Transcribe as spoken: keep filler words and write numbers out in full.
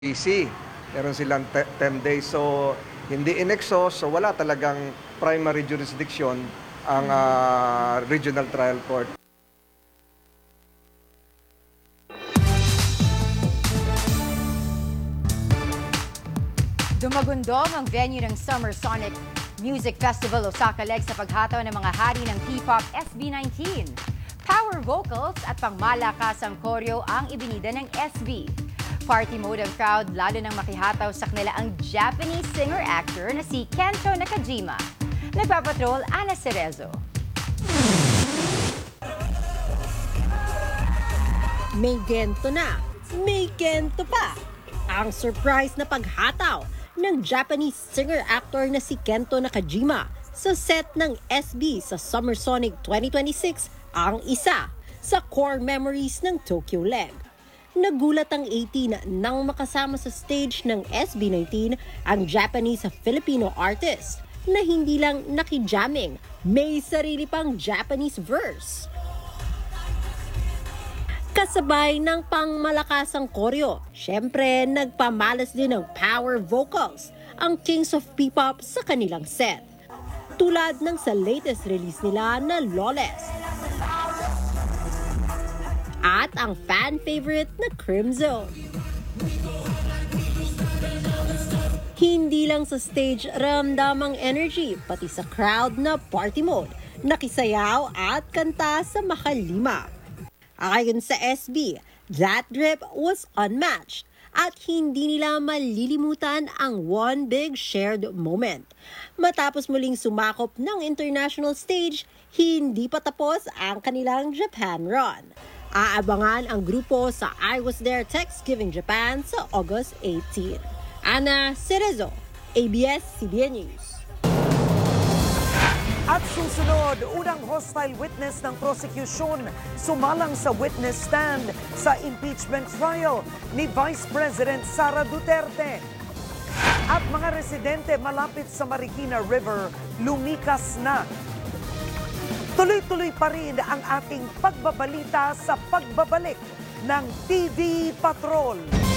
E C. Meron silang te- ten days. So, hindi in-exhaust. So, wala talagang primary jurisdiction ang ah, Regional Trial Court. Dumagundong ang venue ng Summer Sonic Music Festival Osaka Leg sa paghataw ng mga hari ng P-pop S B nineteen. Power vocals at pangmalakasang koryo ang ibinida ng S B. Party mode ang crowd lalo nang makihataw sa kanila ang Japanese singer-actor na si Kento Nakajima. Nagpapatrol, Ana Cerezo. May gento na, may gento pa. Ang surprise na paghataw ng Japanese singer-actor na si Kento Nakajima sa set ng S B sa Summer Sonic twenty twenty-six ang isa sa core memories ng Tokyo Leg. Nagulat ang eighteen nang makasama sa stage ng S B nineteen ang Japanese-Filipino artist na hindi lang nakijamming, may sarili pang Japanese verse. Kasabay ng pangmalakasang koryo, syempre nagpamalas din ng power vocals ang Kings of P-pop sa kanilang set. Tulad ng sa latest release nila na Lawless. At ang fan favorite na Crimson. Hindi lang sa stage ramdam ang energy, pati sa crowd na party mode, nakisayaw at kanta sa makalima. Ayon sa S B, that drip was unmatched at hindi nila malilimutan ang one big shared moment. Matapos muling sumakop ng international stage, hindi pa tapos ang kanilang Japan run. Aabangan ang grupo sa I Was There Thanksgiving Japan sa August eighteenth. Ana Cerezo, A B S C B N News. At susunod, unang hostile witness ng prosecution sumalang sa witness stand sa impeachment trial ni Vice President Sara Duterte. At mga residente malapit sa Marikina River lumikas na. Tuloy-tuloy pa rin ang ating pagbabalita sa pagbabalik ng T V Patrol.